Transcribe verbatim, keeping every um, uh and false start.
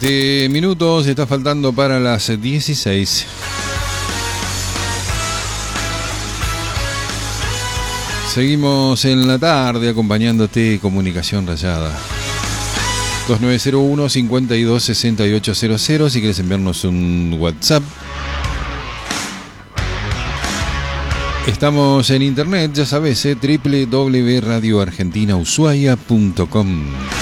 De minutos está faltando para las dieciséis. Seguimos en la tarde acompañándote. Comunicación Rayada dos nueve cero uno, cinco dos, seis ocho cero cero. Si quieres enviarnos un WhatsApp. Estamos en internet, ya sabes, eh, doble u doble u doble u punto radio argentina ushuaia punto com.